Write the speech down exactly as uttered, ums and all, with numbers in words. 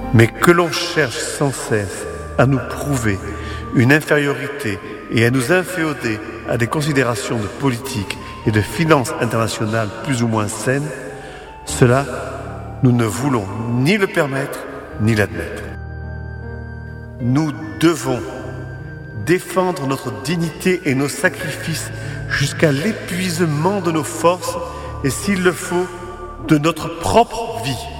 Mais que l'on cherche sans cesse à nous prouver une infériorité et à nous inféoder à des considérations de politique et de finances internationales plus ou moins saines, cela, nous ne voulons ni le permettre ni l'admettre. Nous devons défendre notre dignité et nos sacrifices jusqu'à l'épuisement de nos forces et, s'il le faut, de notre propre vie.